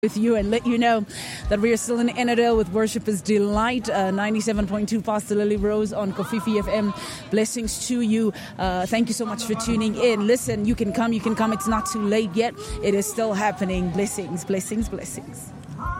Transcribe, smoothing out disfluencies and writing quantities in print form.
with you and let you know that we are still in Ennerdale with Worshipper's Delight, 97.2 Pastor Lily Rose on Kofifi FM. Blessings to you. Thank you so much for tuning in. Listen, you can come. It's not too late yet. It is still happening. Blessings, blessings, blessings.